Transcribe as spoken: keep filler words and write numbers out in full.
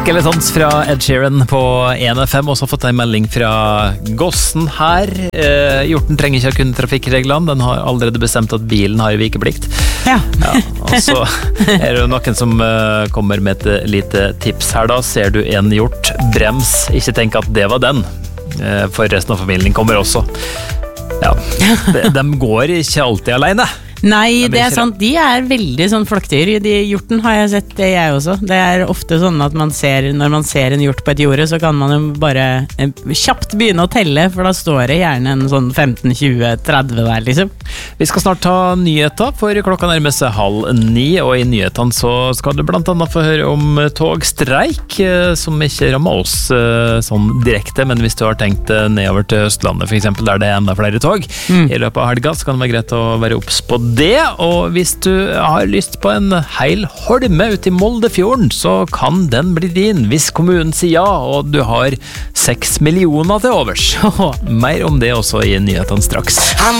Skeletons fra Ed Sheeran på en F M. Også fått en melding fra Gossen her. Eh, Hjorten trenger ikke å kunne trafikkreglene. Den har allerede bestemt at bilen har vikeplikt. Ja. Ja, og så er det jo noen som uh, kommer med et lite tips her da. Ser du en hjort, brems. Ikke tenk at det var den. Uh, for resten av familien kommer også. Ja, de, de går ikke alltid alene. Nei, det er sant. De er veldig sånn flokkdyr. De hjorten har jeg sett, det jeg også. Det er ofte sånn at man ser, når man ser en hjort på et jorde, så kan man jo bare eh, kjapt begynne å telle, for da står det gjerne en sånn femten, tjue, tretti der, liksom. Vi skal snart ta nyheter, for klokka nærmer seg halv ni, og i nyhetene så skal du blant annet få høre om togstreik, eh, som ikke rammer oss eh, sånn direkte, men hvis du har tenkt eh, nedover til Østlandet, for eksempel, der det er enda flere tog, mm. i løpet av helga, så kan det være greit å være obs på det, og hvis du har lyst på en heil holme ute i Moldefjorden, så kan den bli din hvis kommunen sier ja, og du har seks millioner til overs. Mer om det også i nyhetene straks.